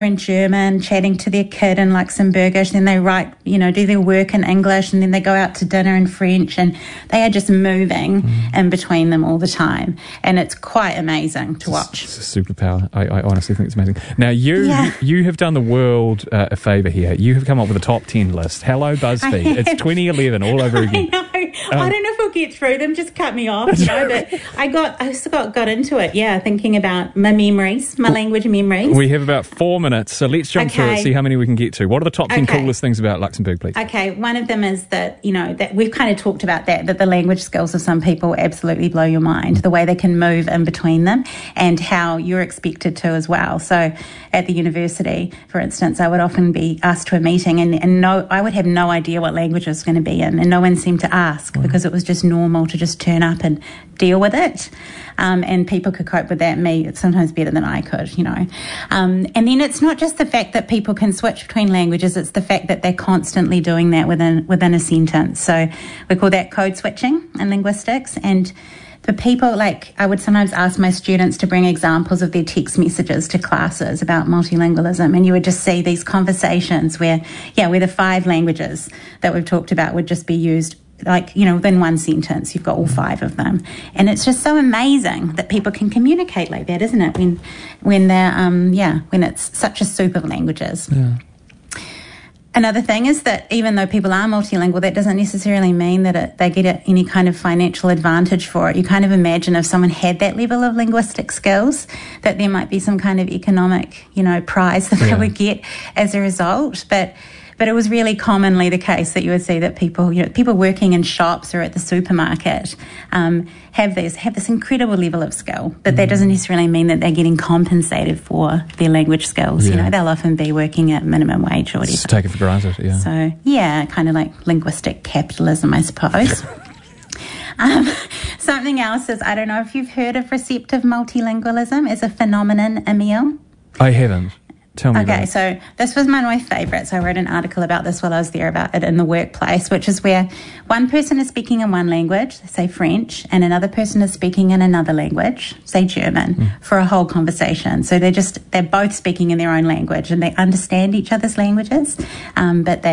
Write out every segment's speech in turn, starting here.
in German, chatting to their kid in Luxembourgish, then they write, do their work in English, and then they go out to dinner in French, and they are just moving in between them all the time. And it's quite amazing to watch. It's a superpower. I honestly think it's amazing. Now, you have done the world a favour here. You have come up with a top 10 list. Hello, BuzzFeed. It's 2011 all over again. I know. I don't know if we'll get through them. Just cut me off, but I also got into it, thinking about my memories, my language memories. We have about 4 minutes, so let's jump through it, see how many we can get to. What are the top 10 coolest things about Luxembourg, please? Okay, one of them is that, that we've kind of talked about that the language skills of some people absolutely blow your mind, the way they can move in between them and how you're expected to as well. So at the university, for instance, I would often be asked to a meeting and I would have no idea what language I was going to be in, and no one seemed to ask because it was just normal to just turn up and deal with it. And people could cope with that, me sometimes better than I could, And then it's not just the fact that people can switch between languages, it's the fact that they're constantly doing that within a sentence. So we call that code switching in linguistics. And for people, I would sometimes ask my students to bring examples of their text messages to classes about multilingualism, and you would just see these conversations where the 5 languages that we've talked about would just be used within one sentence. You've got all 5 of them. And it's just so amazing that people can communicate like that, isn't it? When they're, when it's such a soup of languages. Yeah. Another thing is that even though people are multilingual, that doesn't necessarily mean that they get any kind of financial advantage for it. You kind of imagine if someone had that level of linguistic skills, that there might be some kind of economic, prize that they would get as a result. But it was really commonly the case that you would see that people working in shops or at the supermarket have this incredible level of skill, but that doesn't necessarily mean that they're getting compensated for their language skills. Yeah. They'll often be working at minimum wage or whatever. Just take it for granted, yeah. So, kind of like linguistic capitalism, I suppose. Something else is, I don't know if you've heard of receptive multilingualism as a phenomenon, Emil. I haven't. Tell me about it. Okay, so this was one of my favourites. I wrote an article about this while I was there about it in the workplace, which is where one person is speaking in one language, say French, and another person is speaking in another language, say German, for a whole conversation. So they're both speaking in their own language and they understand each other's languages, but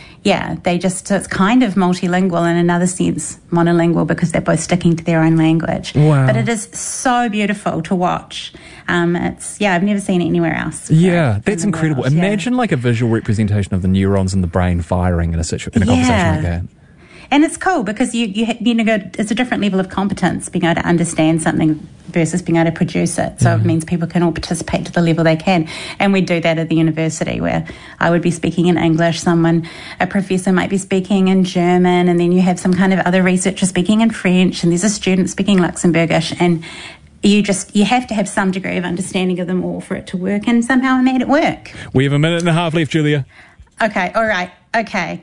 so it's kind of multilingual in another sense, monolingual, because they're both sticking to their own language. Wow. But it is so beautiful to watch. I've never seen it anywhere else. Yeah, that's incredible. World, Imagine like a visual representation of the neurons in the brain firing in a conversation like that. And it's cool because it's a different level of competence being able to understand something versus being able to produce it. So it means people can all participate to the level they can. And we do that at the university where I would be speaking in English, a professor might be speaking in German, and then you have some kind of other researcher speaking in French, and there's a student speaking Luxembourgish, and you have to have some degree of understanding of them all for it to work, and somehow I made it work. We have a minute and a half left, Julia. Okay, all right, okay.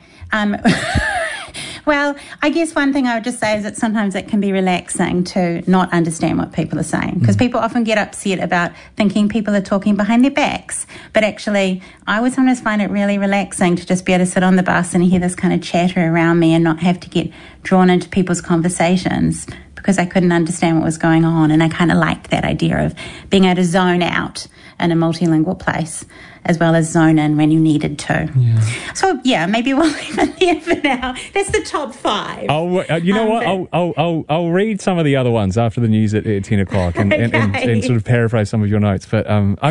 Well, I guess one thing I would just say is that sometimes it can be relaxing to not understand what people are saying, because people often get upset about thinking people are talking behind their backs. But actually, I would sometimes find it really relaxing to just be able to sit on the bus and hear this kind of chatter around me and not have to get drawn into people's conversations because I couldn't understand what was going on. And I kind of liked that idea of being able to zone out in a multilingual place as well as zone in when you needed to. Yeah. So, maybe we'll leave it there for now. That's the top 5. You know what? I'll read some of the other ones after the news at 10 o'clock and sort of paraphrase some of your notes. But,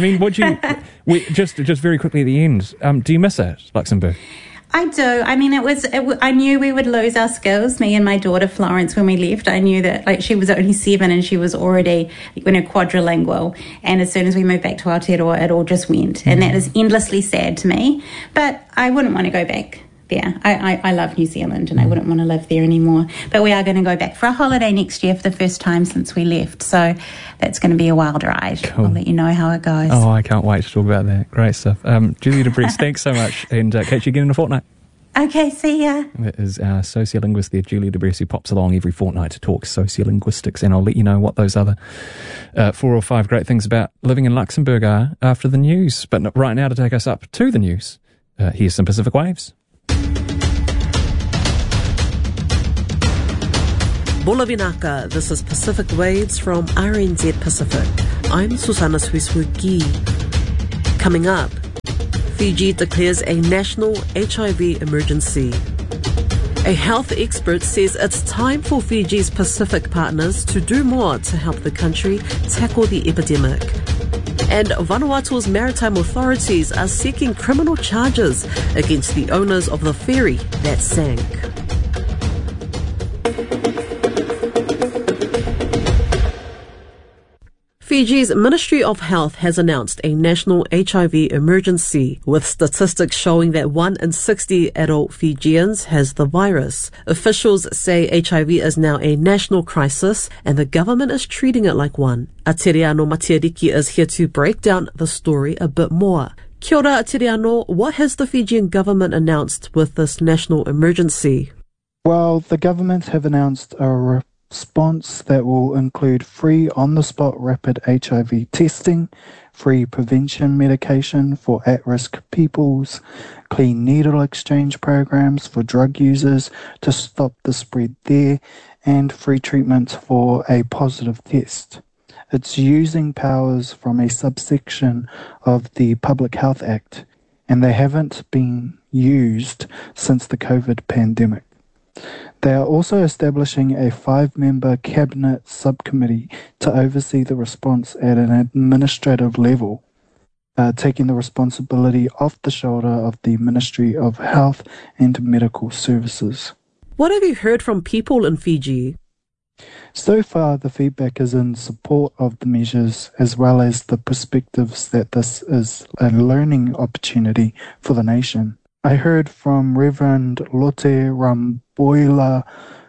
just very quickly at the end, do you miss it, Luxembourg? I do. I mean, I knew we would lose our skills, me and my daughter Florence, when we left. I knew that she was only 7 and she was already quadrilingual. And as soon as we moved back to Aotearoa, it all just went. And that is endlessly sad to me. But I wouldn't want to go back there. I love New Zealand and I wouldn't want to live there anymore. But we are going to go back for a holiday next year for the first time since we left. So that's going to be a wild ride. Cool. I'll let you know how it goes. Oh, I can't wait to talk about that. Great stuff. Julia de Bres, thanks so much, and catch you again in a fortnight. Okay, see ya. That is our sociolinguist there, Julia de Bres, who pops along every fortnight to talk sociolinguistics, and I'll let you know what those other 4 or 5 great things about living in Luxembourg are after the news. But right now, to take us up to the news, here's some Pacific Waves. Bola Vinaka, this is Pacific Waves from RNZ Pacific. I'm Susanna Swiswuki. Coming up, Fiji declares a national HIV emergency. A health expert says it's time for Fiji's Pacific partners to do more to help the country tackle the epidemic. And Vanuatu's maritime authorities are seeking criminal charges against the owners of the ferry that sank. Fiji's Ministry of Health has announced a national HIV emergency, with statistics showing that 1 in 60 adult Fijians has the virus. Officials say HIV is now a national crisis and the government is treating it like one. Atiriano Matiariki is here to break down the story a bit more. Kia ora, Atiriano. What has the Fijian government announced with this national emergency? Well, the government have announced a response that will include free on-the-spot rapid HIV testing, free prevention medication for at-risk peoples, clean needle exchange programs for drug users to stop the spread there, and free treatment for a positive test. It's using powers from a subsection of the Public Health Act, and they haven't been used since the COVID pandemic. They are also establishing a 5-member cabinet subcommittee to oversee the response at an administrative level, taking the responsibility off the shoulder of the Ministry of Health and Medical Services. What have you heard from people in Fiji? So far, the feedback is in support of the measures, as well as the perspectives that this is a learning opportunity for the nation. I heard from Reverend Lote Ramboila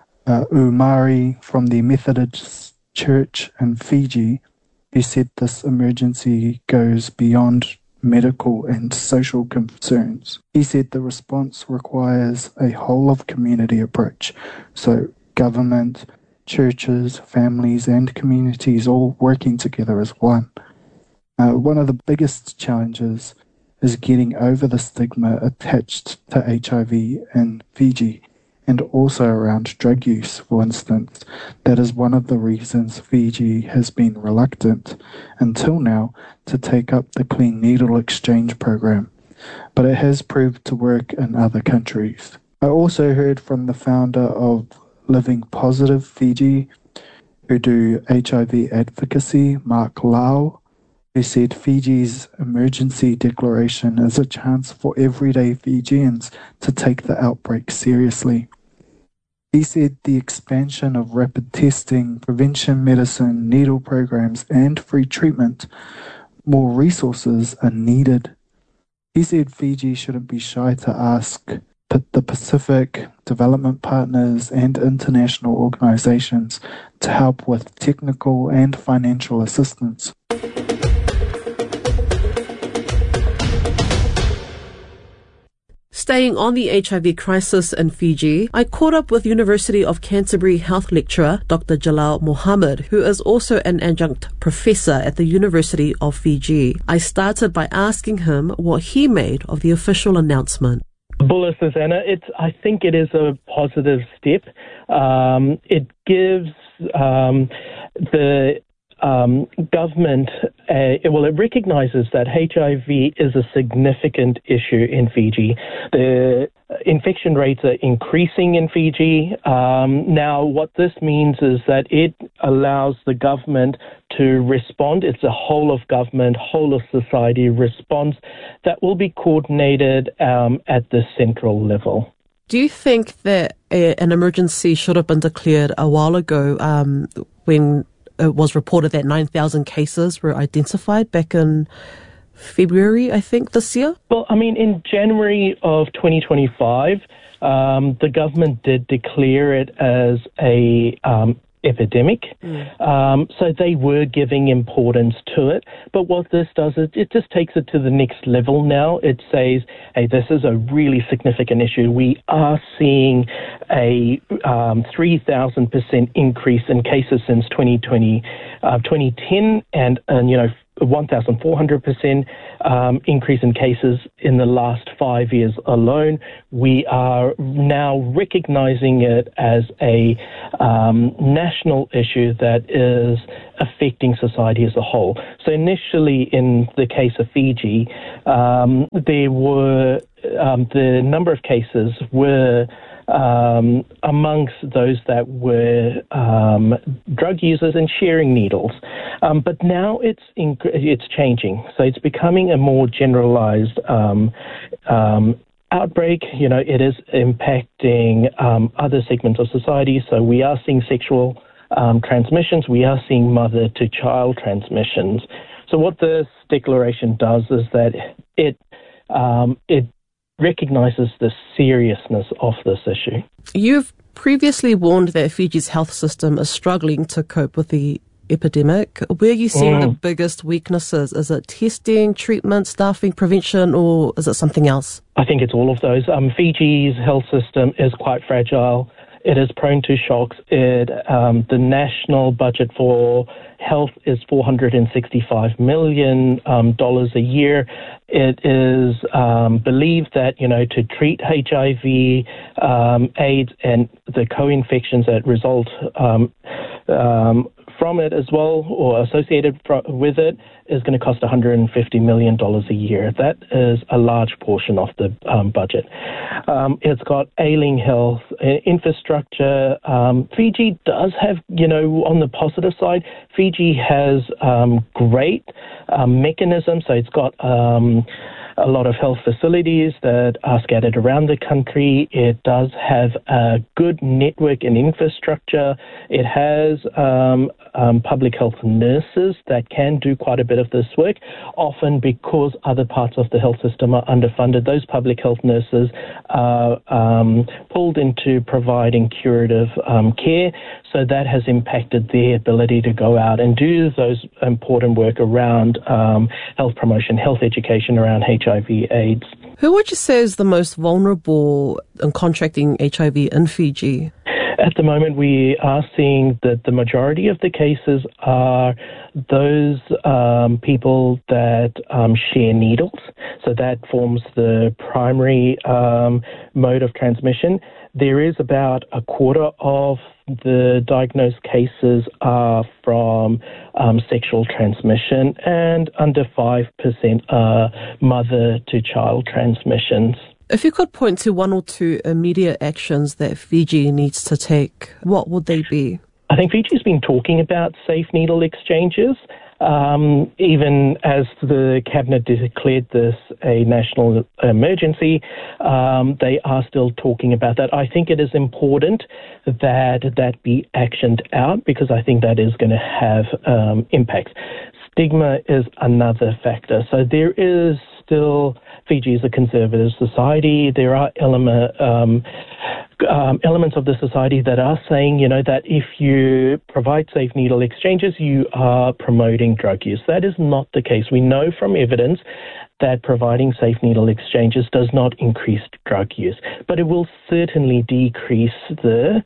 Umari from the Methodist Church in Fiji, who said this emergency goes beyond medical and social concerns. He said the response requires a whole-of-community approach, so government, churches, families and communities all working together as one. One of the biggest challenges is getting over the stigma attached to HIV in Fiji, and also around drug use, for instance. That is one of the reasons Fiji has been reluctant, until now, to take up the clean needle exchange program, but it has proved to work in other countries. I also heard from the founder of Living Positive Fiji, who do HIV advocacy, Mark Lau, who said Fiji's emergency declaration is a chance for everyday Fijians to take the outbreak seriously. He said the expansion of rapid testing, prevention medicine, needle programs, and free treatment, more resources are needed. He said Fiji shouldn't be shy to ask the Pacific, development partners, and international organizations to help with technical and financial assistance. Staying on the HIV crisis in Fiji, I caught up with University of Canterbury health lecturer Dr. Jalal Mohammed, who is also an adjunct professor at the University of Fiji. I started by asking him what he made of the official announcement. Bula Susanna, I think it is a positive step. It gives the government, it recognizes that HIV is a significant issue in Fiji. The infection rates are increasing in Fiji. Now, what this means is that it allows the government to respond. It's a whole of government, whole of society response that will be coordinated at the central level. Do you think that an emergency should have been declared a while ago when it was reported that 9,000 cases were identified back in February, I think, this year? Well, I mean, in January of 2025, the government did declare it as a epidemic. So they were giving importance to it. But what this does is it just takes it to the next level now. It says, hey, this is a really significant issue. We are seeing a 3,000% increase in cases since 2010. And 1,400% increase in cases in the last 5 years alone. We are now recognizing it as a national issue that is affecting society as a whole. So initially, in the case of Fiji, there were the number of cases were amongst those that were drug users and sharing needles. But now it's changing. So it's becoming a more generalized outbreak. It is impacting other segments of society. So we are seeing sexual transmissions. We are seeing mother-to-child transmissions. So what this declaration does is that it recognizes the seriousness of this issue. You've previously warned that Fiji's health system is struggling to cope with the epidemic. Where are you seeing the biggest weaknesses? Is it testing, treatment, staffing, prevention, or is it something else? I think it's all of those. Fiji's health system is quite fragile. It is prone to shocks. The national budget for health is $465 million a year. It is believed that, to treat HIV, AIDS, and the co-infections that result from it as well, or associated with it, is going to cost $150 million a year. That is a large portion of the budget. It's got ailing health infrastructure. Fiji does have, on the positive side, Fiji has great mechanisms. So it's got a lot of health facilities that are scattered around the country. It does have a good network and infrastructure. It has public health nurses that can do quite a bit of this work, often because other parts of the health system are underfunded. Those public health nurses are pulled into providing curative care, so that has impacted their ability to go out and do those important work around health promotion, health education around HIV/AIDS. Who would you say is the most vulnerable in contracting HIV in Fiji? At the moment, we are seeing that the majority of the cases are those people that share needles. So that forms the primary mode of transmission. There is about a quarter of the diagnosed cases are from sexual transmission, and under 5% are mother-to-child transmissions. If you could point to one or two immediate actions that Fiji needs to take, what would they be? I think Fiji's been talking about safe needle exchanges. Even as the Cabinet declared this a national emergency, they are still talking about that. I think it is important that be actioned out, because I think that is going to have impacts. Stigma is another factor. So there is still, Fiji is a conservative society. There are elements of the society that are saying, that if you provide safe needle exchanges, you are promoting drug use. That is not the case. We know from evidence that providing safe needle exchanges does not increase drug use, but it will certainly decrease the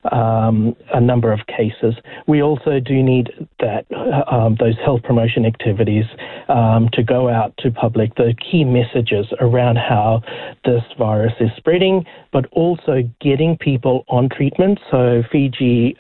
a number of cases. We also do need that those health promotion activities to go out to public, the key messages around how this virus is spreading, but also getting people on treatment. So Fiji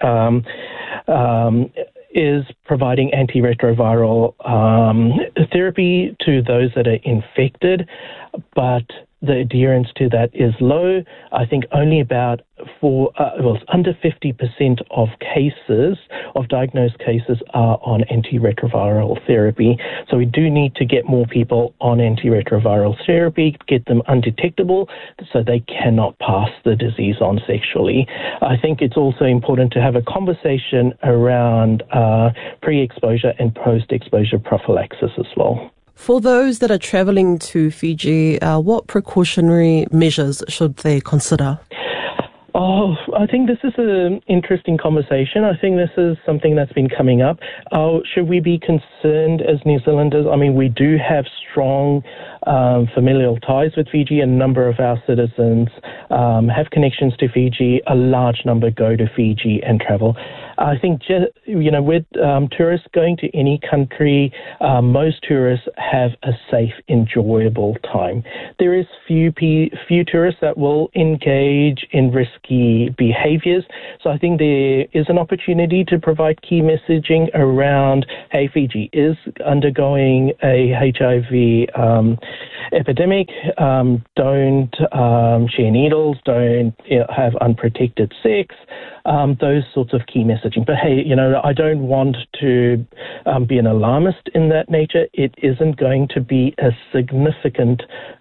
is providing antiretroviral therapy to those that are infected, but the adherence to that is low. I think only about under 50% of cases, of diagnosed cases, are on antiretroviral therapy. So we do need to get more people on antiretroviral therapy, get them undetectable so they cannot pass the disease on sexually. I think it's also important to have a conversation around pre-exposure and post-exposure prophylaxis as well. For those that are travelling to Fiji, what precautionary measures should they consider? Oh, I think this is an interesting conversation. I think this is something that's been coming up. Should we be concerned as New Zealanders? I mean, we do have strong familial ties with Fiji. A number of our citizens have connections to Fiji. A large number go to Fiji and travel. I think, with tourists going to any country, most tourists have a safe, enjoyable time. There is few tourists that will engage in risky behaviours. So I think there is an opportunity to provide key messaging around, hey, Fiji is undergoing a HIV epidemic. Don't share needles. Don't have unprotected sex. Those sorts of key messaging. But hey, I don't want to be an alarmist in that nature. It isn't going to be a significant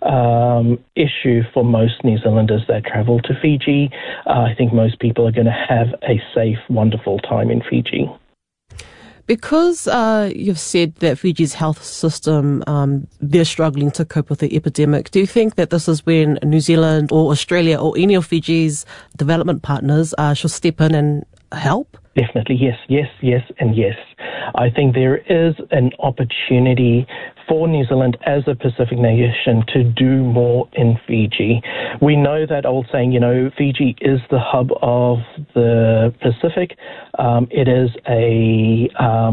issue for most New Zealanders that travel to Fiji. I think most people are going to have a safe, wonderful time in Fiji. Because you've said that Fiji's health system, they're struggling to cope with the epidemic, do you think that this is when New Zealand or Australia or any of Fiji's development partners should step in and help? Definitely, yes, and yes. I think there is an opportunity for New Zealand as a Pacific nation to do more in Fiji. We know that old saying, Fiji is the hub of the Pacific. It is a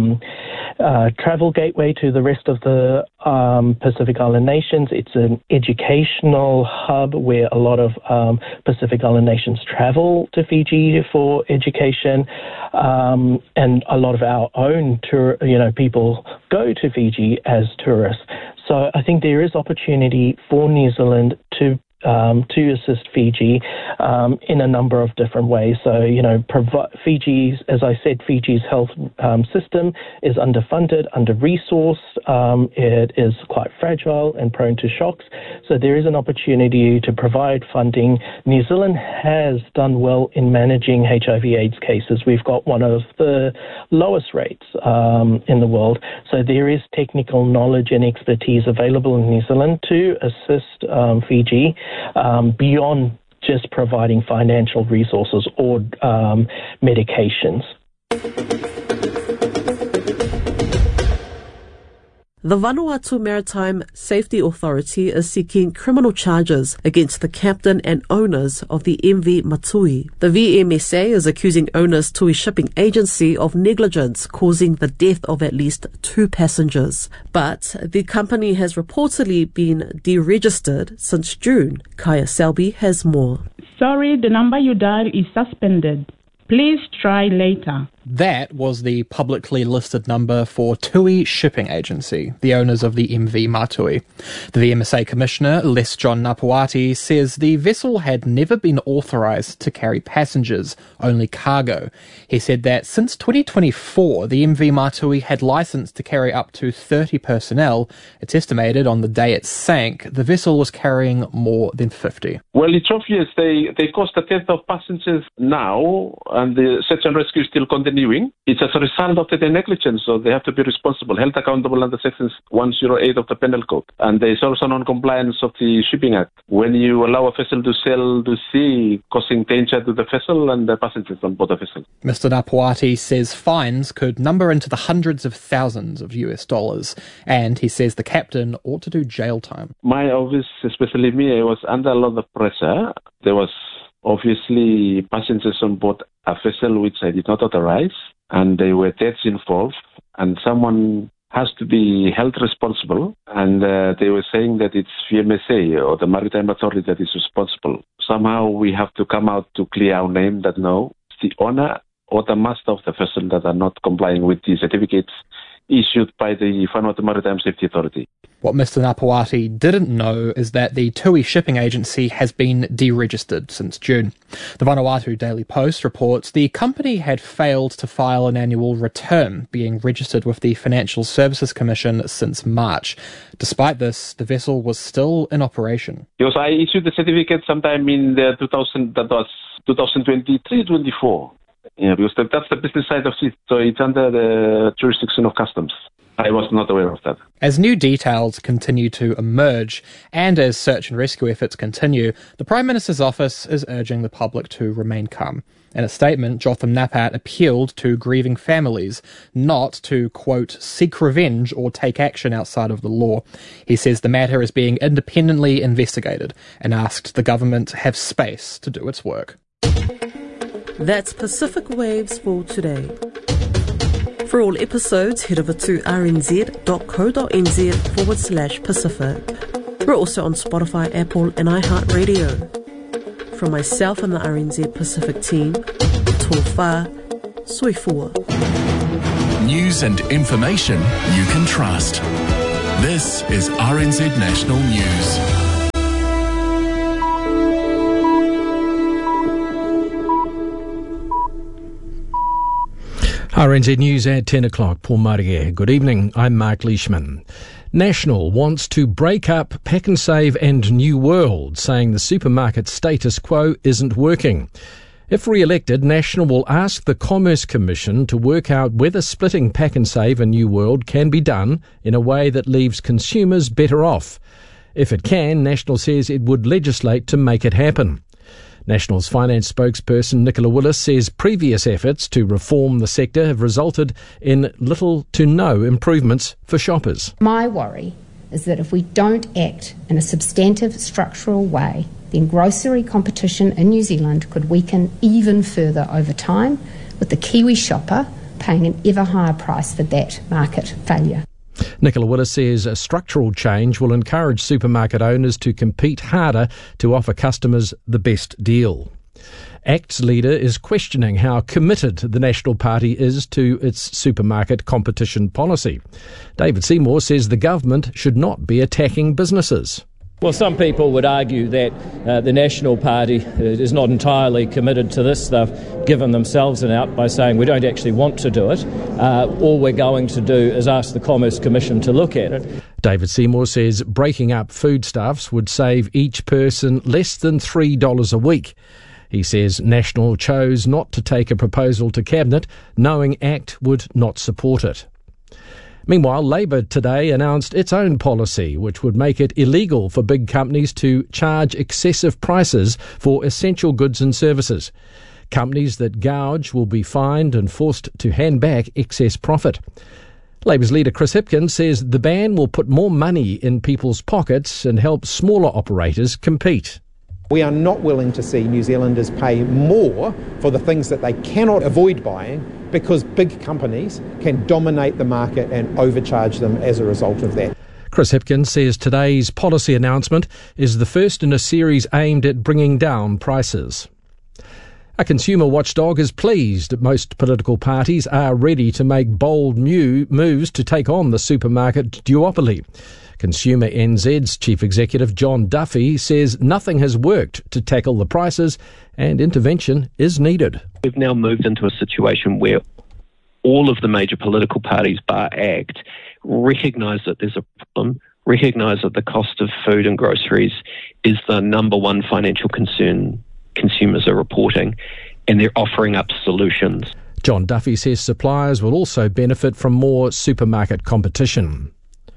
travel gateway to the rest of the Pacific Island nations. It's an educational hub where a lot of Pacific Island nations travel to Fiji for education, and a lot of our own people go to Fiji as tourists. So I think there is opportunity for New Zealand to assist Fiji in a number of different ways. So, Fiji's health system is underfunded, under-resourced. It is quite fragile and prone to shocks. So there is an opportunity to provide funding. New Zealand has done well in managing HIV/AIDS cases. We've got one of the lowest rates in the world. So there is technical knowledge and expertise available in New Zealand to assist Fiji beyond just providing financial resources or medications. The Vanuatu Maritime Safety Authority is seeking criminal charges against the captain and owners of the MV Matui. The VMSA is accusing owners Tui Shipping Agency of negligence causing the death of at least 2 passengers. But the company has reportedly been deregistered since June. Kaya Selby has more. Sorry, the number you dialed is suspended. Please try later. That was the publicly listed number for Tui Shipping Agency, the owners of the MV Matui. The VMSA Commissioner, Les John Napuati, says the vessel had never been authorised to carry passengers, only cargo. He said that since 2024, the MV Matui had licence to carry up to 30 personnel. It's estimated on the day it sank, the vessel was carrying more than 50. Well, it's obvious they cost a tenth of passengers now, and the search and rescue is still continuing. It's as a result of the negligence, so they have to be responsible, held accountable under Section 108 of the Penal Code. And there is also non-compliance of the Shipping Act. When you allow a vessel to sail to sea, causing danger to the vessel and the passengers on board the vessel. Mr. Napuati says fines could number into the hundreds of thousands of US dollars, and he says the captain ought to do jail time. My office, especially me, I was under a lot of pressure. There was obviously passengers on board a vessel which I did not authorize, and there were deaths involved, and someone has to be held responsible, and they were saying that it's VMSA or the Maritime Authority that is responsible. Somehow we have to come out to clear our name that no, it's the owner or the master of the vessel that are not complying with the certificates issued by the Vanuatu Maritime Safety Authority. What Mr. Napuati didn't know is that the Tui Shipping Agency has been deregistered since June. The Vanuatu Daily Post reports the company had failed to file an annual return, being registered with the Financial Services Commission since March. Despite this, the vessel was still in operation. Because I issued the certificate sometime in the 2023-24. Yeah, because that's the business side of it, so it's under the jurisdiction of customs. I was not aware of that. As new details continue to emerge and as search and rescue efforts continue, the Prime Minister's office is urging the public to remain calm. In a statement, Jotham Napat appealed to grieving families not to, quote, seek revenge or take action outside of the law. He says the matter is being independently investigated and asked the government to have space to do its work. That's Pacific Waves for today. For all episodes, head over to rnz.co.nz/Pacific. We're also on Spotify, Apple and iHeartRadio. From myself and the RNZ Pacific team, tō whā, soi fua. News and information you can trust. This is RNZ National News. RNZ News at 10 o'clock. Paul Marie. Good evening. I'm Mark Leishman. National wants to break up Pak'nSave and New World, saying the supermarket status quo isn't working. If re-elected, National will ask the Commerce Commission to work out whether splitting Pak'nSave and New World can be done in a way that leaves consumers better off. If it can, National says it would legislate to make it happen. National's finance spokesperson Nicola Willis says previous efforts to reform the sector have resulted in little to no improvements for shoppers. My worry is that if we don't act in a substantive structural way, then grocery competition in New Zealand could weaken even further over time, with the Kiwi shopper paying an ever higher price for that market failure. Nicola Willis says a structural change will encourage supermarket owners to compete harder to offer customers the best deal. ACT's leader is questioning how committed the National Party is to its supermarket competition policy. David Seymour says the government should not be attacking businesses. Well, some people would argue that the National Party is not entirely committed to this. They've given themselves an out by saying we don't actually want to do it. All we're going to do is ask the Commerce Commission to look at it. David Seymour says breaking up foodstuffs would save each person less than $3 a week. He says National chose not to take a proposal to Cabinet, knowing ACT would not support it. Meanwhile, Labor today announced its own policy, which would make it illegal for big companies to charge excessive prices for essential goods and services. Companies that gouge will be fined and forced to hand back excess profit. Labor's leader Chris Hipkins says the ban will put more money in people's pockets and help smaller operators compete. We are not willing to see New Zealanders pay more for the things that they cannot avoid buying because big companies can dominate the market and overcharge them as a result of that. Chris Hipkins says today's policy announcement is the first in a series aimed at bringing down prices. A consumer watchdog is pleased that most political parties are ready to make bold moves to take on the supermarket duopoly. Consumer NZ's Chief Executive John Duffy says nothing has worked to tackle the prices and intervention is needed. We've now moved into a situation where all of the major political parties, bar ACT, recognise that there's a problem, recognise that the cost of food and groceries is the number one financial concern consumers are reporting, and they're offering up solutions. John Duffy says suppliers will also benefit from more supermarket competition.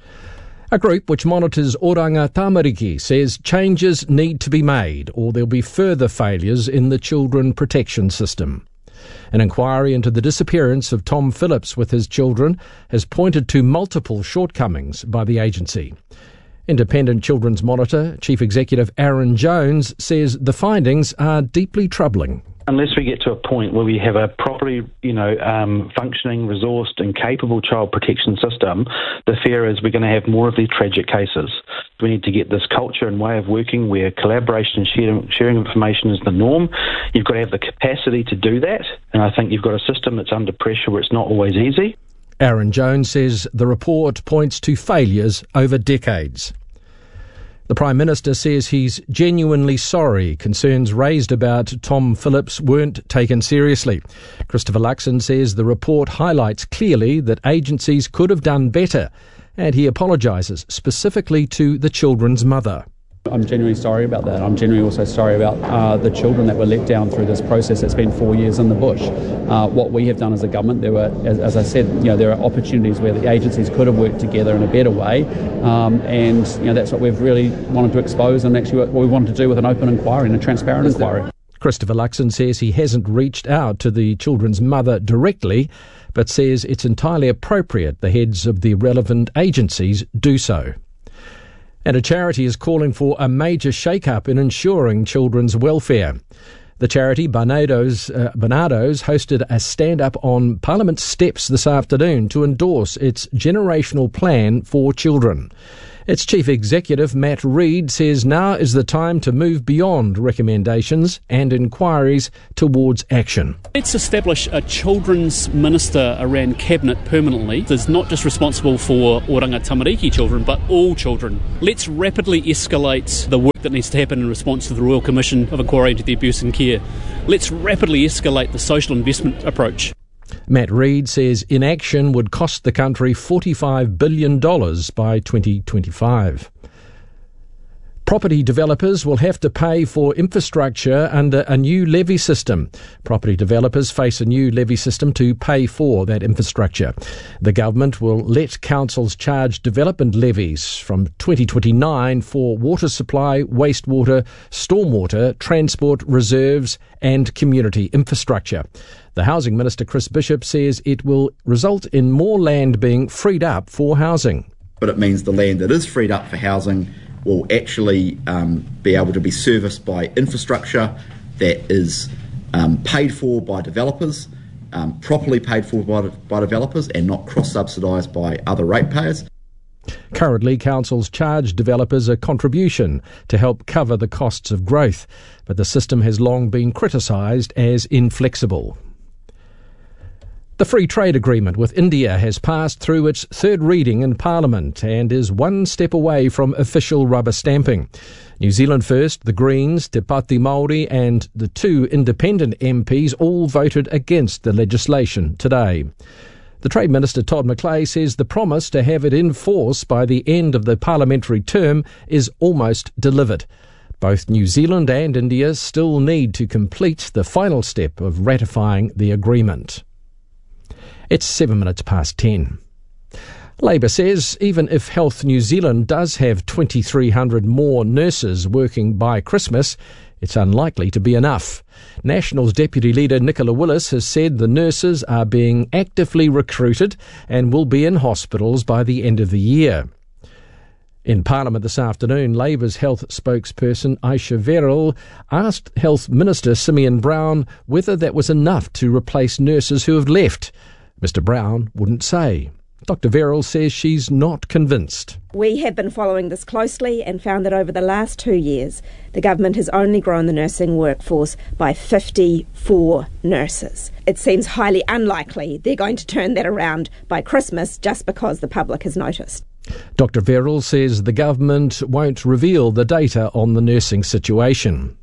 A group which monitors Oranga Tamariki says changes need to be made or there'll be further failures in the children protection system. An inquiry into the disappearance of Tom Phillips with his children has pointed to multiple shortcomings by the agency. Independent Children's Monitor Chief Executive Aaron Jones says the findings are deeply troubling. Unless we get to a point where we have a properly, functioning, resourced and capable child protection system, the fear is we're going to have more of these tragic cases. We need to get this culture and way of working where collaboration and sharing information is the norm. You've got to have the capacity to do that, and I think you've got a system that's under pressure where it's not always easy. Aaron Jones says the report points to failures over decades. The Prime Minister says he's genuinely sorry concerns raised about Tom Phillips weren't taken seriously. Christopher Luxon says the report highlights clearly that agencies could have done better, and he apologises specifically to the children's mother. I'm genuinely sorry about that. I'm genuinely also sorry about the children that were let down through this process that spent 4 years in the bush. What we have done as a government, there were, as I said, there are opportunities where the agencies could have worked together in a better way, and that's what we've really wanted to expose, and actually what we wanted to do with an open inquiry and a transparent inquiry. Christopher Luxon says he hasn't reached out to the children's mother directly, but says it's entirely appropriate the heads of the relevant agencies do so. And a charity is calling for a major shake-up in ensuring children's welfare. The charity Barnardo's hosted a stand-up on Parliament steps this afternoon to endorse its generational plan for children. Its chief executive, Matt Reid, says now is the time to move beyond recommendations and inquiries towards action. Let's establish a children's minister around Cabinet permanently that's not just responsible for Oranga Tamariki children, but all children. Let's rapidly escalate the work that needs to happen in response to the Royal Commission of Inquiry into the Abuse and Care. Let's rapidly escalate the social investment approach. Matt Reid says inaction would cost the country $45 billion by 2025. Property developers will have to pay for infrastructure under a new levy system. Property developers face a new levy system to pay for that infrastructure. The government will let councils charge development levies from 2029 for water supply, wastewater, stormwater, transport, reserves and community infrastructure. The Housing Minister, Chris Bishop, says it will result in more land being freed up for housing. But it means the land that is freed up for housing will actually be able to be serviced by infrastructure that is paid for by developers, properly paid for by developers and not cross-subsidised by other ratepayers. Currently, councils charge developers a contribution to help cover the costs of growth, but the system has long been criticised as inflexible. The Free Trade Agreement with India has passed through its third reading in Parliament and is one step away from official rubber stamping. New Zealand First, the Greens, Te Pāti Māori and the two independent MPs all voted against the legislation today. The Trade Minister Todd McClay says the promise to have it in force by the end of the parliamentary term is almost delivered. Both New Zealand and India still need to complete the final step of ratifying the agreement. It's 7 minutes past 10. Labour says even if Health New Zealand does have 2,300 more nurses working by Christmas, it's unlikely to be enough. Nationals Deputy Leader Nicola Willis has said the nurses are being actively recruited and will be in hospitals by the end of the year. In Parliament this afternoon, Labour's health spokesperson Aisha Verrill asked Health Minister Simeon Brown whether that was enough to replace nurses who have left. Mr Brown wouldn't say. Dr Verrill says she's not convinced. We have been following this closely and found that over the last 2 years, the government has only grown the nursing workforce by 54 nurses. It seems highly unlikely they're going to turn that around by Christmas just because the public has noticed. Dr Verrill says the government won't reveal the data on the nursing situation.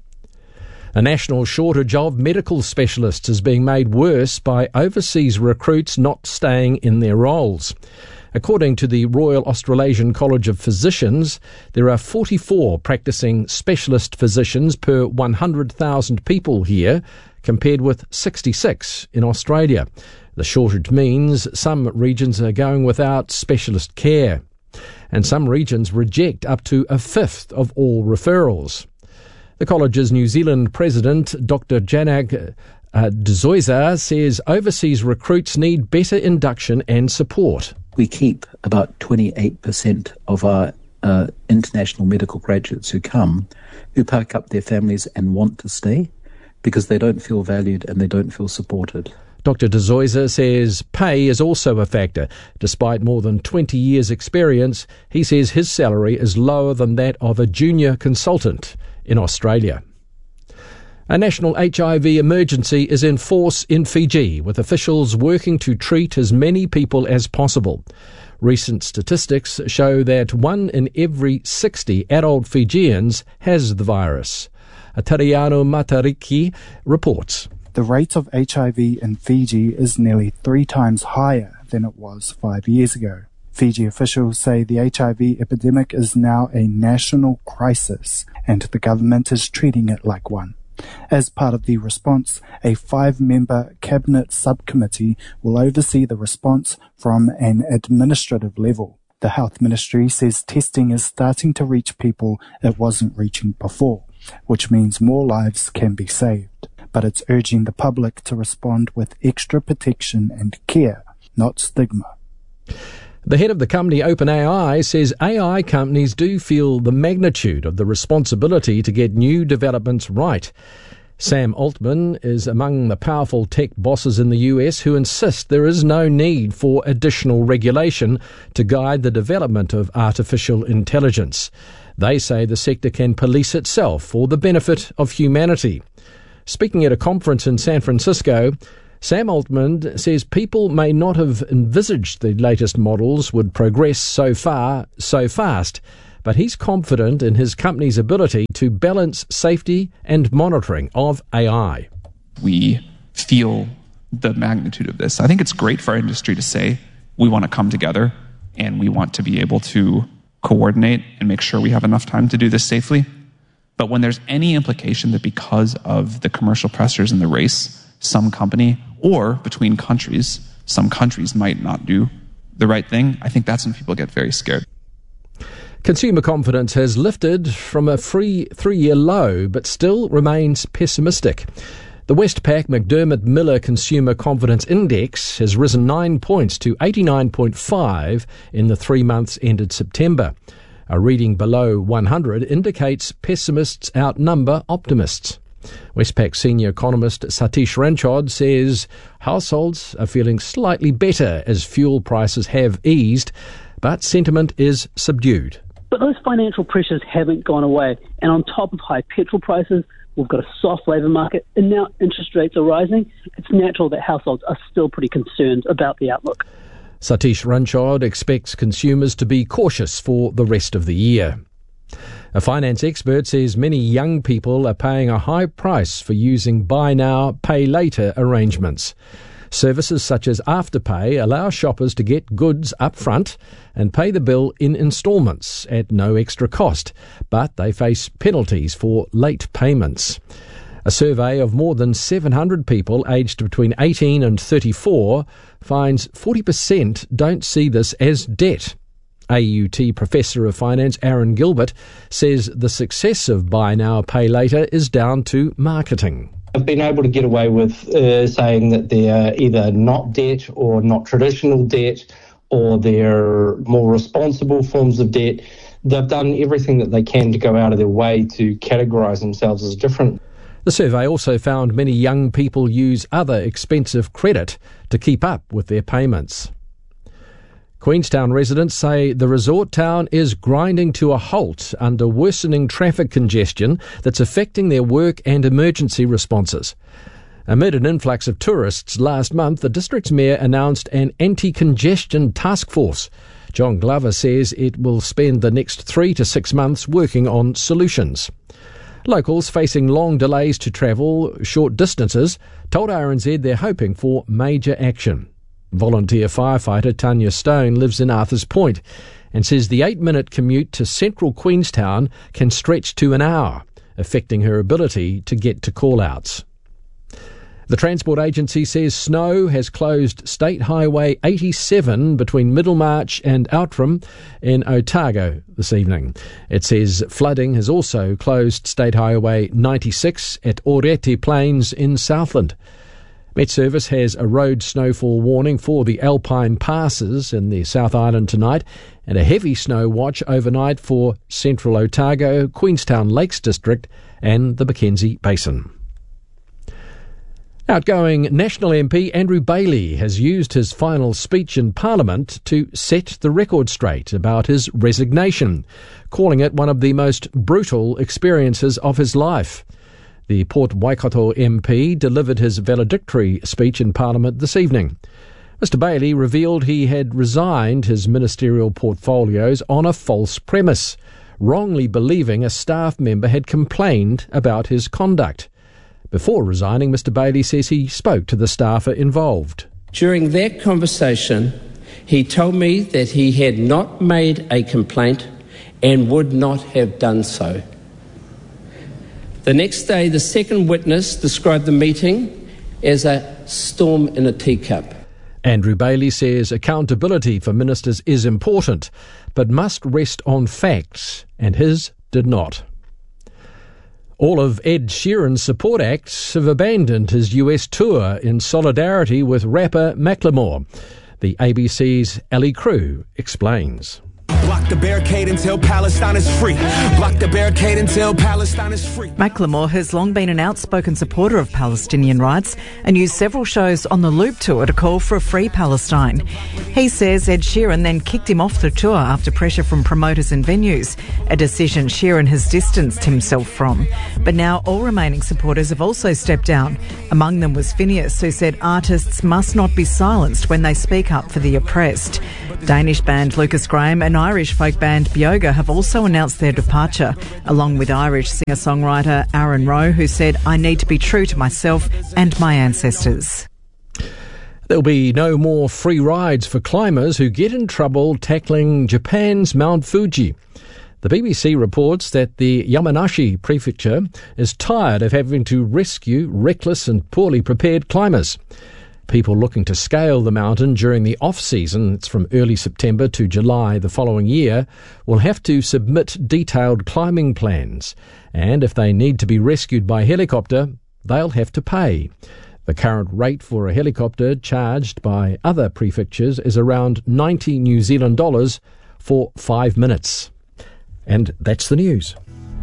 A national shortage of medical specialists is being made worse by overseas recruits not staying in their roles. According to the Royal Australasian College of Physicians, there are 44 practising specialist physicians per 100,000 people here, compared with 66 in Australia. The shortage means some regions are going without specialist care, and some regions reject up to a fifth of all referrals. The college's New Zealand president, Dr. Janak Dezoiza, says overseas recruits need better induction and support. We keep about 28% of our international medical graduates who come, who pack up their families and want to stay because they don't feel valued and they don't feel supported. Dr. Dezoiza says pay is also a factor. Despite more than 20 years' experience, he says his salary is lower than that of a junior consultant in Australia. A national HIV emergency is in force in Fiji, with officials working to treat as many people as possible. Recent statistics show that 1 in every 60 adult Fijians has the virus. Atariano Matariki reports. The rate of HIV in Fiji is nearly 3 times higher than it was 5 years ago. Fiji officials say the HIV epidemic is now a national crisis and the government is treating it like one. As part of the response, a 5-member cabinet subcommittee will oversee the response from an administrative level. The Health Ministry says testing is starting to reach people it wasn't reaching before, which means more lives can be saved. But it's urging the public to respond with extra protection and care, not stigma. The head of the company OpenAI says AI companies do feel the magnitude of the responsibility to get new developments right. Sam Altman is among the powerful tech bosses in the US who insist there is no need for additional regulation to guide the development of artificial intelligence. They say the sector can police itself for the benefit of humanity. Speaking at a conference in San Francisco, Sam Altman says people may not have envisaged the latest models would progress so far, so fast, but he's confident in his company's ability to balance safety and monitoring of AI. We feel the magnitude of this. I think it's great for our industry to say we want to come together and we want to be able to coordinate and make sure we have enough time to do this safely. But when there's any implication that because of the commercial pressures in the race, some company or between countries, some countries might not do the right thing, I think that's when people get very scared. Consumer confidence has lifted from a 3-year low, but still remains pessimistic. The Westpac McDermott Miller Consumer Confidence Index has risen 9 points to 89.5 in the 3 months ended September. A reading below 100 indicates pessimists outnumber optimists. Westpac senior economist Satish Ranchod says households are feeling slightly better as fuel prices have eased, but sentiment is subdued. But those financial pressures haven't gone away, and on top of high petrol prices, we've got a soft labour market, and now interest rates are rising. It's natural that households are still pretty concerned about the outlook. Satish Ranchod expects consumers to be cautious for the rest of the year. A finance expert says many young people are paying a high price for using buy now, pay later arrangements. Services such as Afterpay allow shoppers to get goods up front and pay the bill in instalments at no extra cost, but they face penalties for late payments. A survey of more than 700 people aged between 18 and 34 finds 40% don't see this as debt. AUT Professor of Finance Aaron Gilbert says the success of Buy Now, Pay Later is down to marketing. I've been able to get away with saying that they're either not debt or not traditional debt, or they're more responsible forms of debt. They've done everything that they can to go out of their way to categorise themselves as different. The survey also found many young people use other expensive credit to keep up with their payments. Queenstown residents say the resort town is grinding to a halt under worsening traffic congestion that's affecting their work and emergency responses. Amid an influx of tourists last month, the district's mayor announced an anti-congestion task force. John Glover says it will spend the next 3 to 6 months working on solutions. Locals facing long delays to travel short distances told RNZ they're hoping for major action. Volunteer firefighter Tanya Stone lives in Arthurs Point and says the 8-minute commute to central Queenstown can stretch to an hour, affecting her ability to get to call-outs. The Transport Agency says snow has closed State Highway 87 between Middlemarch and Outram in Otago this evening. It says flooding has also closed State Highway 96 at Oreti Plains in Southland. Met Service has a road snowfall warning for the Alpine Passes in the South Island tonight and a heavy snow watch overnight for central Otago, Queenstown Lakes District and the Mackenzie Basin. Outgoing National MP Andrew Bailey has used his final speech in Parliament to set the record straight about his resignation, calling it one of the most brutal experiences of his life. The Port Waikato MP delivered his valedictory speech in Parliament this evening. Mr Bailey revealed he had resigned his ministerial portfolios on a false premise, wrongly believing a staff member had complained about his conduct. Before resigning, Mr Bailey says he spoke to the staffer involved. During that conversation, He told me that he had not made a complaint and would not have done so. The next day, the second witness described the meeting as a storm in a teacup. Andrew Bailey says accountability for ministers is important, but must rest on facts, and his did not. All of Ed Sheeran's support acts have abandoned his US tour in solidarity with rapper Macklemore. The ABC's Ali Crew explains. Block the barricade until Palestine is free. Block the barricade until Palestine is free. Macklemore has long been an outspoken supporter of Palestinian rights and used several shows on the Loop tour to call for a free Palestine. He says Ed Sheeran then kicked him off the tour after pressure from promoters and venues, a decision Sheeran has distanced himself from. But now all remaining supporters have also stepped down. Among them was Phineas, who said artists must not be silenced when they speak up for the oppressed. Danish band Lucas Graham and Irish folk band Bioga have also announced their departure, along with Irish singer-songwriter Aaron Rowe, who said, "I need to be true to myself and my ancestors." There'll be no more free rides for climbers who get in trouble tackling Japan's Mount Fuji. The BBC reports that the Yamanashi prefecture is tired of having to rescue reckless and poorly prepared climbers. People looking to scale the mountain during the off-season, it's from early September to July the following year, will have to submit detailed climbing plans. And if they need to be rescued by helicopter, they'll have to pay. The current rate for a helicopter charged by other prefectures is around 90 New Zealand dollars for 5 minutes. And that's the news.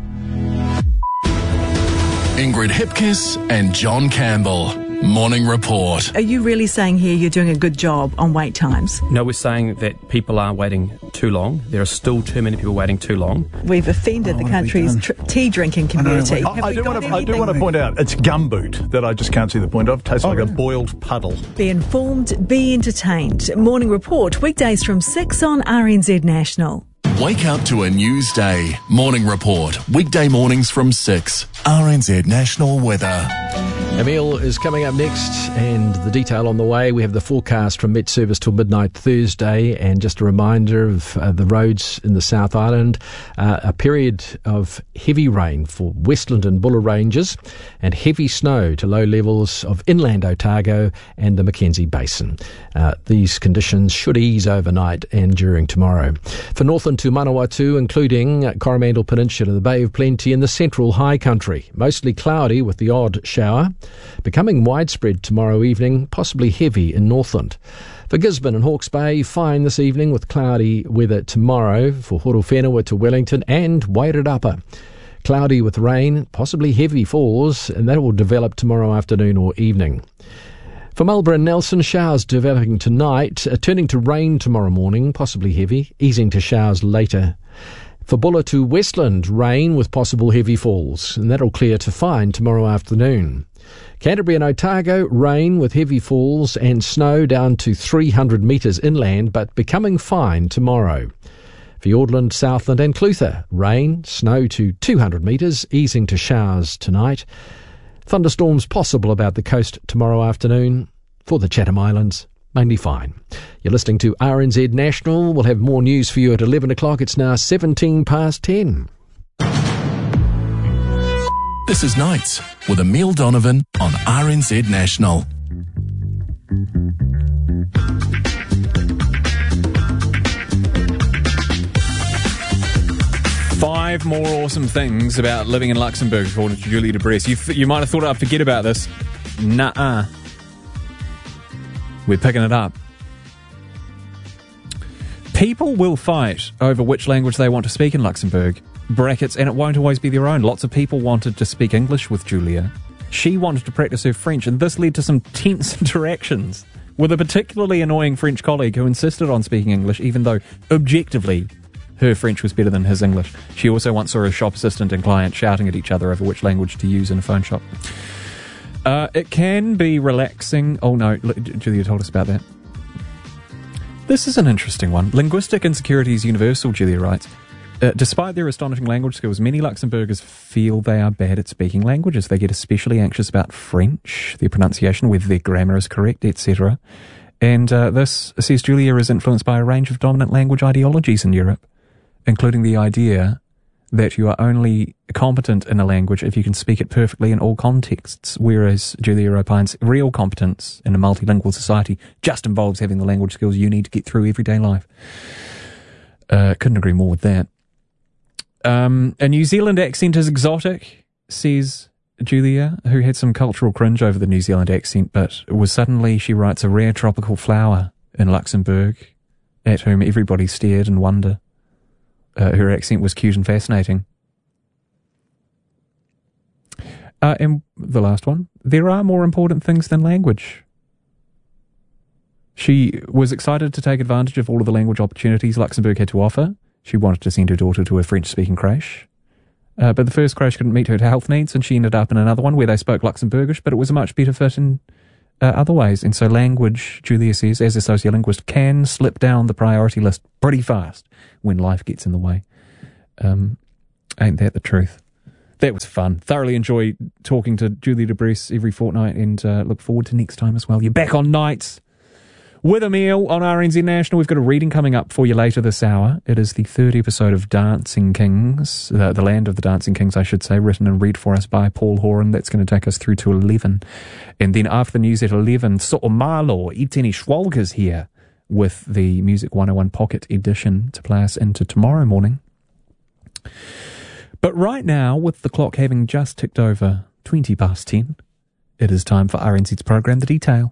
Ingrid Hipkiss and John Campbell. Morning Report. Are you really saying here you're doing a good job on wait times? No, we're saying that people are waiting too long. There are still too many people waiting too long. We've offended the country's tea drinking community. I do want to point out, it's gumboot that I just can't see the point of. Tastes like a boiled puddle. Be informed, be entertained. Morning Report, weekdays from 6 on RNZ National. Wake up to a news day. Morning Report. Weekday mornings from 6. RNZ National Weather. Emil is coming up next, and the detail on the way. We have the forecast from Met Service till midnight Thursday, and just a reminder of the roads in the South Island. A period of heavy rain for Westland and Buller ranges, and heavy snow to low levels of inland Otago and the Mackenzie Basin. These conditions should ease overnight and during tomorrow. For Northland to Manawatu, including Coromandel Peninsula, the Bay of Plenty and the central high country. Mostly cloudy with the odd shower. Becoming widespread tomorrow evening, possibly heavy in Northland. For Gisborne and Hawke's Bay, fine this evening with cloudy weather tomorrow. For Horowhenua to Wellington and Wairarapa. Cloudy with rain, possibly heavy falls, and that will develop tomorrow afternoon or evening. For Marlborough and Nelson, showers developing tonight, turning to rain tomorrow morning, possibly heavy, easing to showers later. For Buller to Westland, rain with possible heavy falls, and that'll clear to fine tomorrow afternoon. Canterbury and Otago, rain with heavy falls and snow down to 300 metres inland, but becoming fine tomorrow. For Fiordland, Southland and Clutha, rain, snow to 200 metres, easing to showers tonight. Thunderstorms possible about the coast tomorrow afternoon. For the Chatham Islands, mainly fine. You're listening to RNZ National. We'll have more news for you at 11 o'clock. It's now 17 past 10. This is Nights with Emil Donovan on RNZ National. Five more awesome things about living in Luxembourg, according to Julia de Bress. You might have thought I'd forget about this. Nuh-uh. We're picking it up. People will fight over which language they want to speak in Luxembourg. Brackets, and it won't always be their own. Lots of people wanted to speak English with Julia. She wanted to practice her French, and this led to some tense interactions with a particularly annoying French colleague who insisted on speaking English, even though, objectively, her French was better than his English. She also once saw a shop assistant and client shouting at each other over which language to use in a phone shop. It can be relaxing. Oh no, Julia told us about that. This is an interesting one. Linguistic insecurity is universal, Julia writes. Despite their astonishing language skills, many Luxembourgers feel they are bad at speaking languages. They get especially anxious about French, their pronunciation, whether their grammar is correct, etc. And this, says Julia, is influenced by a range of dominant language ideologies in Europe, including the idea that you are only competent in a language if you can speak it perfectly in all contexts, whereas Julia opines real competence in a multilingual society just involves having the language skills you need to get through everyday life. Couldn't agree more with that. A New Zealand accent is exotic, says Julia, who had some cultural cringe over the New Zealand accent, but was suddenly, she writes, a rare tropical flower in Luxembourg, at whom everybody stared in wonder. Her accent was cute and fascinating. And the last one, there are more important things than language. She was excited to take advantage of all of the language opportunities Luxembourg had to offer. She wanted to send her daughter to a French-speaking creche. But the first creche couldn't meet her health needs, and she ended up in another one where they spoke Luxembourgish, but it was a much better fit in other ways. And so language, Julia says, as a sociolinguist, can slip down the priority list pretty fast when life gets in the way. Ain't that the truth? That was fun. Thoroughly enjoy talking to Julia de Bress every fortnight, and look forward to next time as well. You're back on nights with Emile on RNZ National. We've got a reading coming up for you later this hour. It is the third episode of Dancing Kings, the Land of the Dancing Kings, I should say, written and read for us by Paul Horan. That's going to take us through to 11. And then after the news at 11, So'omalo Iteni Schwalger's here with the Music 101 Pocket Edition to play us into tomorrow morning. But right now, with the clock having just ticked over 20 past 10, it is time for RNZ's program, The Detail.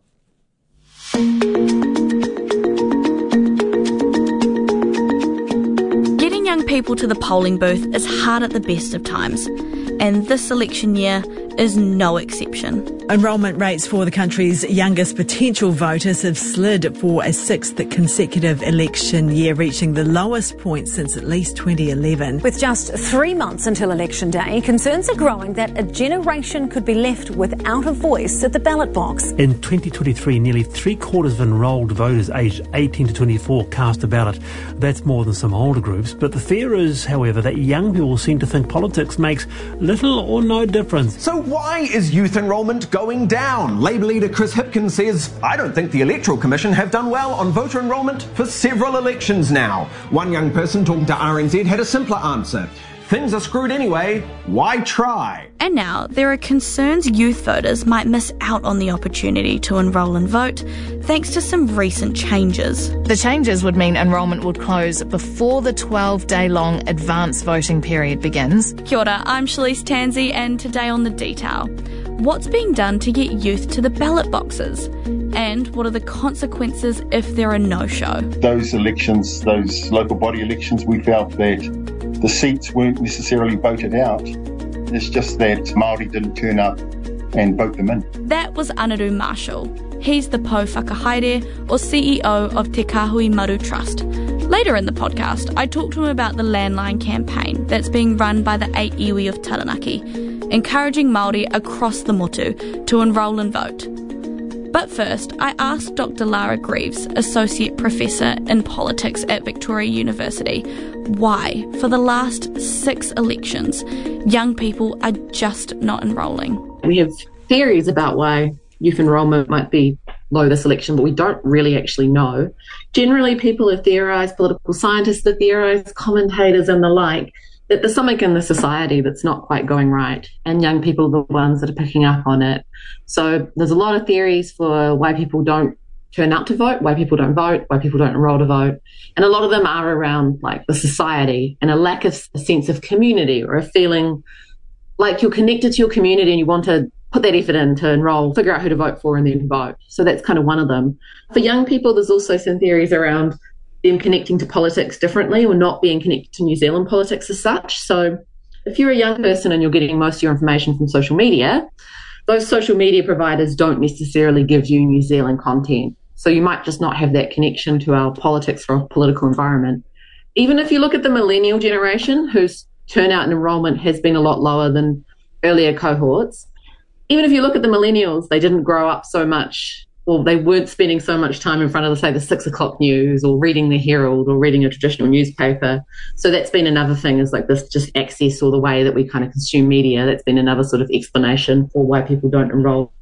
Getting young people to the polling booth is hard at the best of times, and this election year is no exception. Enrolment rates for the country's youngest potential voters have slid for a sixth consecutive election year, reaching the lowest point since at least 2011. With just 3 months until election day, concerns are growing that a generation could be left without a voice at the ballot box. In 2023, nearly 3/4 of enrolled voters aged 18 to 24 cast a ballot. That's more than some older groups. But the fear is, however, that young people seem to think politics makes little or no difference. So why is youth enrolment going down? Labour leader Chris Hipkins says, I don't think the Electoral Commission have done well on voter enrolment for several elections now. One young person talking to RNZ had a simpler answer. Things are screwed anyway, why try? And now there are concerns youth voters might miss out on the opportunity to enrol and vote thanks to some recent changes. The changes would mean enrolment would close before the 12-day-long advance voting period begins. Kia ora, I'm Shalise Tansey, and today on The Detail, what's being done to get youth to the ballot boxes? And what are the consequences if they're a no-show? Those elections, those local body elections, we felt that the seats weren't necessarily voted out. It's just that Māori didn't turn up and vote them in. That was Anaru Marshall. He's the Pou Whakahaere, or CEO of Te Kahui Maru Trust. Later in the podcast, I talked to him about the Landline campaign that's being run by the 8 iwi of Taranaki, encouraging Māori across the motu to enrol and vote. But first, I asked Dr. Lara Greaves, Associate Professor in Politics at Victoria University, why, for the last 6 elections, young people are just not enrolling. We have theories about why youth enrolment might be low this election, but we don't really actually know. Generally, people have theorised, political scientists have theorised, commentators and the like, that there's something in the society that's not quite going right, and young people are the ones that are picking up on it. So there's a lot of theories for why people don't turn out to vote, why people don't vote, why people don't enroll to vote. And a lot of them are around like the society and a lack of a sense of community, or a feeling like you're connected to your community and you want to put that effort in to enroll, figure out who to vote for and then vote. So that's kind of one of them. For young people, there's also some theories around them connecting to politics differently, or not being connected to New Zealand politics as such. So if you're a young person and you're getting most of your information from social media, those social media providers don't necessarily give you New Zealand content. So you might just not have that connection to our politics or political environment. Even if you look at the millennial generation, whose turnout and enrolment has been a lot lower than earlier cohorts, even if you look at the millennials, they didn't grow up so much, or they weren't spending so much time in front of, say, the 6 o'clock news, or reading the Herald, or reading a traditional newspaper. So that's been another thing, is like this just access, or the way that we kind of consume media. That's been another sort of explanation for why people don't enroll.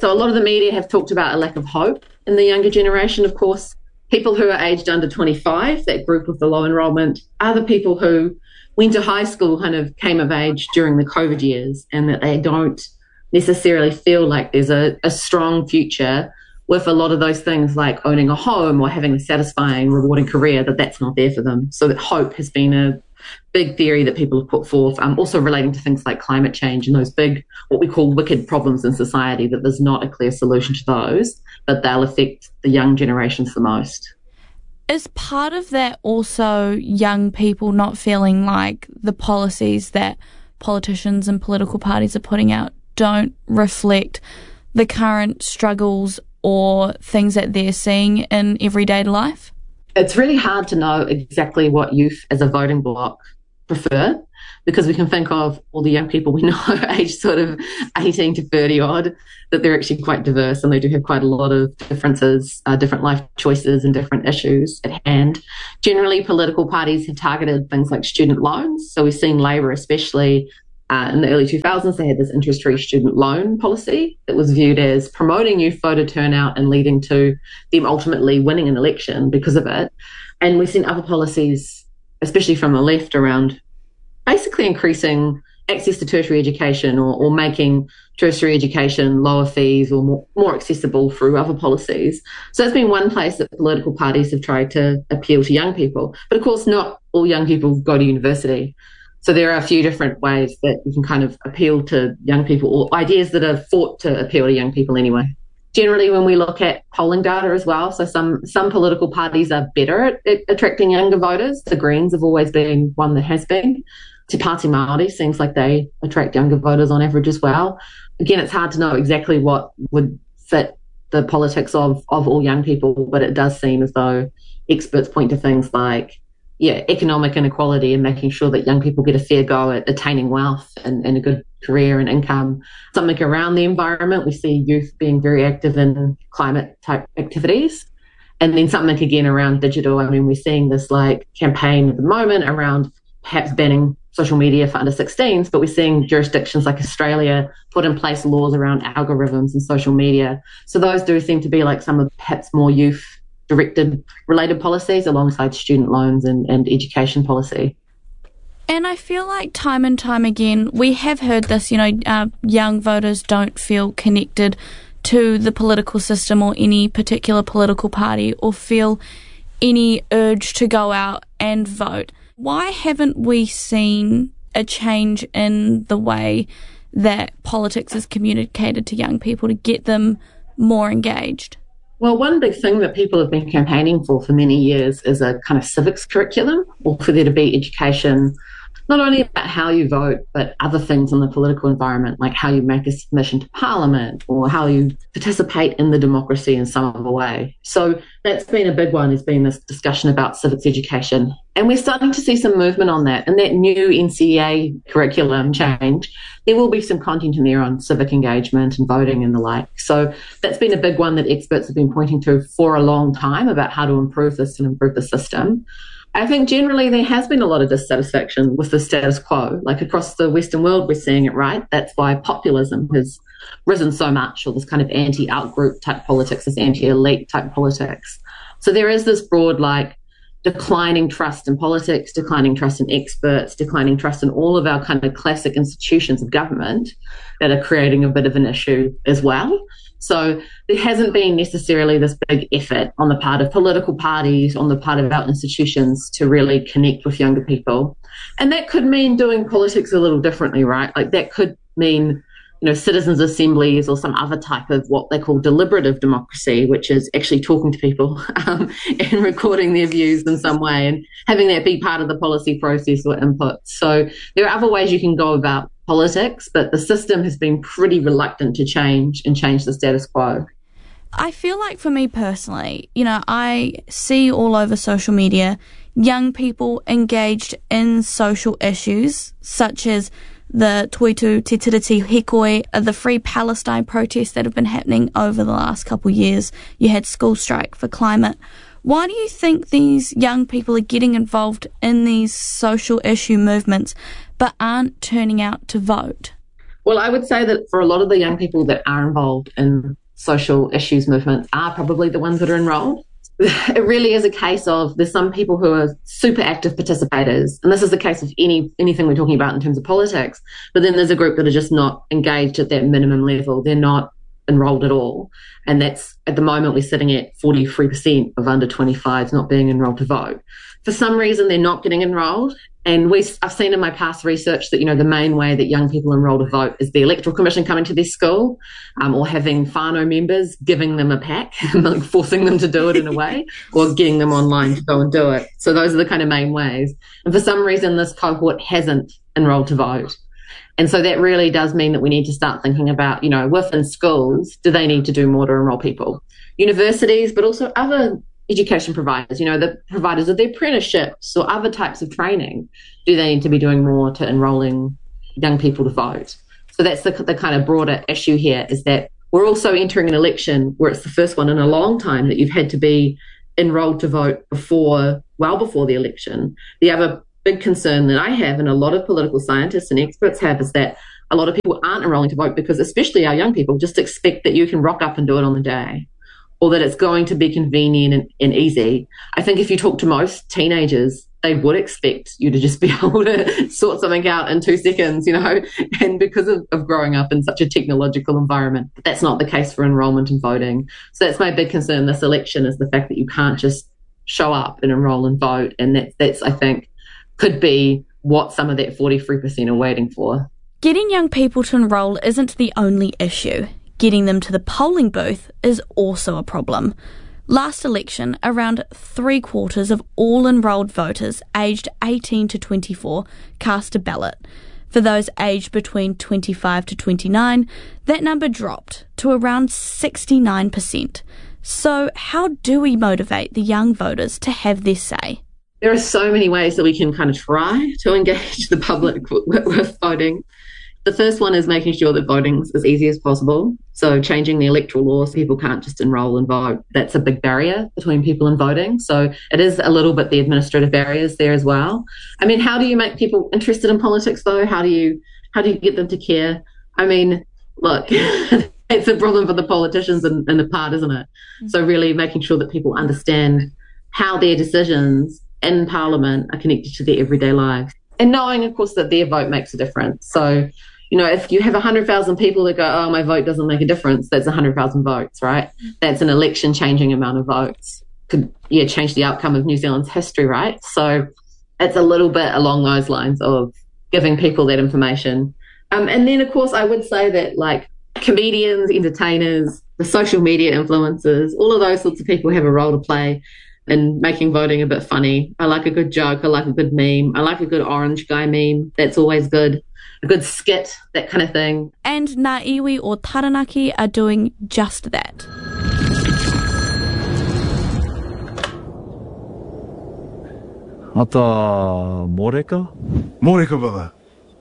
So a lot of the media have talked about a lack of hope in the younger generation. Of course, people who are aged under 25, that group of the low enrolment, are the people who went to high school, kind of came of age during the COVID years, and that they don't necessarily feel like there's a strong future with a lot of those things like owning a home or having a satisfying, rewarding career, that's not there for them. So that hope has been a big theory that people have put forth, also relating to things like climate change and those big, what we call wicked problems in society, that there's not a clear solution to those, but they'll affect the young generations the most. Is part of that also young people not feeling like the policies that politicians and political parties are putting out don't reflect the current struggles or things that they're seeing in everyday life? It's really hard to know exactly what youth as a voting bloc prefer, because we can think of all the young people we know aged sort of 18 to 30 odd, that they're actually quite diverse and they do have quite a lot of differences, different life choices and different issues at hand. Generally, political parties have targeted things like student loans. So we've seen Labor, especially in the early 2000s, they had this interest-free student loan policy that was viewed as promoting youth voter turnout and leading to them ultimately winning an election because of it. And we've seen other policies, especially from the left, around basically increasing access to tertiary education or making tertiary education lower fees or more accessible through other policies. So that's been one place that political parties have tried to appeal to young people. But of course, not all young people go to university. So there are a few different ways that you can kind of appeal to young people, or ideas that are thought to appeal to young people anyway. Generally, when we look at polling data as well, so some political parties are better at attracting younger voters. The Greens have always been one that has been. Te Pāti Māori seems like they attract younger voters on average as well. Again, it's hard to know exactly what would fit the politics of all young people, but it does seem as though experts point to things like economic inequality and making sure that young people get a fair go at attaining wealth and a good career and income. Something around the environment, we see youth being very active in climate type activities. And then something again around digital. I mean, we're seeing this like campaign at the moment around perhaps banning social media for under 16s, but we're seeing jurisdictions like Australia put in place laws around algorithms and social media. So those do seem to be like some of perhaps more youth directed related policies alongside student loans and education policy. And I feel like time and time again, we have heard this, young voters don't feel connected to the political system or any particular political party or feel any urge to go out and vote. Why haven't we seen a change in the way that politics is communicated to young people to get them more engaged? Well, one big thing that people have been campaigning for many years is a kind of civics curriculum, or for there to be education, not only about how you vote, but other things in the political environment, like how you make a submission to Parliament or how you participate in the democracy in some other way. So that's been a big one, has been this discussion about civics education. And we're starting to see some movement on that. And that new NCEA curriculum change, there will be some content in there on civic engagement and voting and the like. So that's been a big one that experts have been pointing to for a long time about how to improve this and improve the system. I think generally there has been a lot of dissatisfaction with the status quo. Like across the Western world, we're seeing it, right? That's why populism has risen so much, or this kind of anti-outgroup type politics, this anti-elite type politics. So there is this broad, declining trust in politics, declining trust in experts, declining trust in all of our kind of classic institutions of government that are creating a bit of an issue as well. So there hasn't been necessarily this big effort on the part of political parties, on the part of our institutions to really connect with younger people. And that could mean doing politics a little differently, right? Like that could mean, citizens' assemblies or some other type of what they call deliberative democracy, which is actually talking to people and recording their views in some way and having that be part of the policy process or input. So there are other ways you can go about politics, but the system has been pretty reluctant to change the status quo. I feel like for me personally, I see all over social media young people engaged in social issues such as the Toitu Te Tiriti Hikoi, the Free Palestine protests that have been happening over the last couple of years. You had School Strike for Climate. Why do you think these young people are getting involved in these social issue movements but aren't turning out to vote? Well, I would say that for a lot of the young people that are involved in social issues movements are probably the ones that are enrolled. It really is a case of there's some people who are super active participators, and this is the case of anything we're talking about in terms of politics, but then there's a group that are just not engaged at that minimum level. They're not enrolled at all, and that's at the moment we're sitting at 43% of under 25s not being enrolled to vote. For some reason they're not getting enrolled, and I've seen in my past research that the main way that young people enroll to vote is the Electoral Commission coming to their school, or having whānau members giving them a pack, like forcing them to do it in a way, or getting them online to go and do it. So those are the kind of main ways. And for some reason this cohort hasn't enrolled to vote. And so that really does mean that we need to start thinking about, within schools, do they need to do more to enrol people? Universities, but also other education providers, the providers of the apprenticeships or other types of training, do they need to be doing more to enrolling young people to vote? So that's the kind of broader issue here, is that we're also entering an election where it's the first one in a long time that you've had to be enrolled to vote well before the election. The other big concern that I have, and a lot of political scientists and experts have, is that a lot of people aren't enrolling to vote because, especially our young people, just expect that you can rock up and do it on the day, or that it's going to be convenient and easy. I think if you talk to most teenagers, they would expect you to just be able to sort something out in 2 seconds, and because of growing up in such a technological environment, that's not the case for enrolment and voting. So that's my big concern this election, is the fact that you can't just show up and enroll and vote, and that's I think, could be what some of that 43% are waiting for. Getting young people to enrol isn't the only issue. Getting them to the polling booth is also a problem. Last election, around 3/4 of all enrolled voters aged 18 to 24 cast a ballot. For those aged between 25 to 29, that number dropped to around 69%. So how do we motivate the young voters to have their say? There are so many ways that we can kind of try to engage the public with voting. The first one is making sure that voting's as easy as possible. So changing the electoral law so people can't just enrol and vote. That's a big barrier between people and voting. So it is a little bit the administrative barriers there as well. I mean, how do you make people interested in politics though? How do you get them to care? I mean, look, it's a problem for the politicians in the part, isn't it? So really making sure that people understand how their decisions in Parliament are connected to their everyday lives. And knowing, of course, that their vote makes a difference. So, if you have 100,000 people that go, oh, my vote doesn't make a difference, that's 100,000 votes, right? That's an election-changing amount of votes. Could, change the outcome of New Zealand's history, right? So it's a little bit along those lines of giving people that information. And then, of course, I would say that, like, comedians, entertainers, the social media influencers, all of those sorts of people have a role to play in making voting a bit funny. I like a good joke. I like a good meme. I like a good orange guy meme. That's always good. A good skit, that kind of thing. And Ngā Iwi or Taranaki are doing just that. Ata Moreka? Moreka, brother.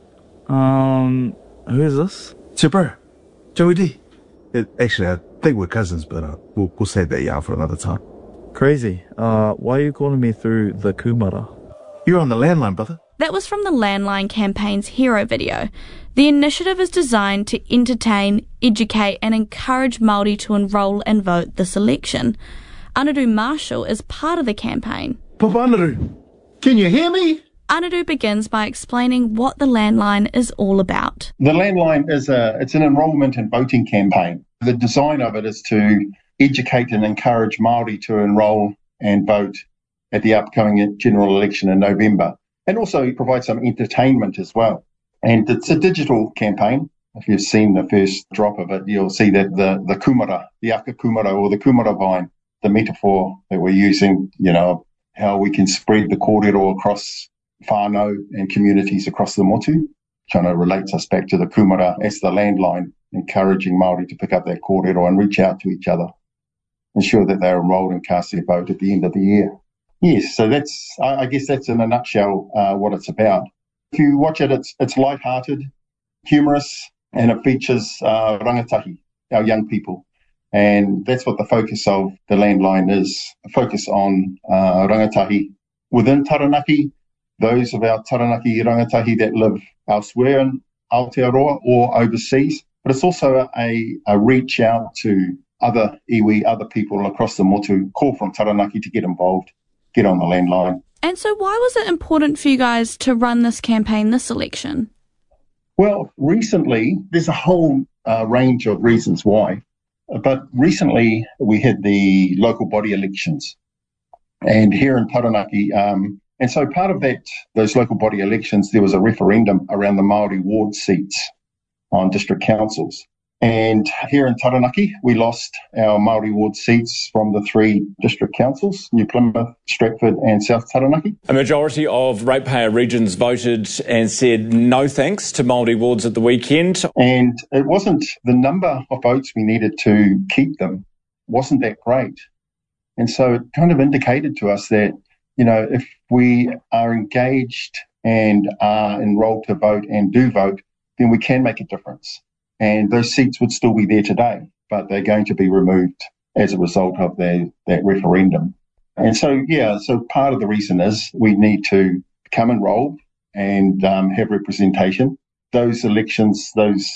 Who is this? Chipper. Joey D. Actually, I think we're cousins, but we'll save that yarn for another time. Crazy. Why are you calling me through the kumara? You're on the landline, brother. That was from the Landline campaign's hero video. The initiative is designed to entertain, educate and encourage Māori to enrol and vote this election. Anadu Marshall is part of the campaign. Papa Anadu, can you hear me? Anadu begins by explaining what the Landline is all about. The Landline it's an enrolment and voting campaign. The design of it is to educate and encourage Māori to enrol and vote at the upcoming general election in November, and also provide some entertainment as well. And it's a digital campaign. If you've seen the first drop of it, you'll see that the kumara, the aka kumara or the kumara vine, the metaphor that we're using, how we can spread the kōrero across whānau and communities across the motu, kind of relates us back to the kumara as the landline, encouraging Māori to pick up that kōrero and reach out to each other, ensure that they're enrolled and cast their vote at the end of the year. Yes, so I guess that's in a nutshell what it's about. If you watch it, it's light-hearted, humorous, and it features rangatahi, our young people. And that's what the focus of the Landline is, a focus on rangatahi within Taranaki, those of our Taranaki rangatahi that live elsewhere in Aotearoa or overseas, but it's also a reach out to other iwi, other people across the motu, call from Taranaki to get involved, get on the landline. And so why was it important for you guys to run this campaign this election? Well, recently, there's a whole range of reasons why. But recently, we had the local body elections. And here in Taranaki, and so part of those local body elections, there was a referendum around the Māori ward seats on district councils. And here in Taranaki, we lost our Māori ward seats from the 3 district councils, New Plymouth, Stratford and South Taranaki. A majority of ratepayer regions voted and said no thanks to Māori wards at the weekend. And it wasn't the number of votes we needed to keep them wasn't that great. And so it kind of indicated to us that, if we are engaged and are enrolled to vote and do vote, then we can make a difference. And those seats would still be there today, but they're going to be removed as a result of that referendum. And so, so part of the reason is we need to come enrolled and have representation. Those elections, those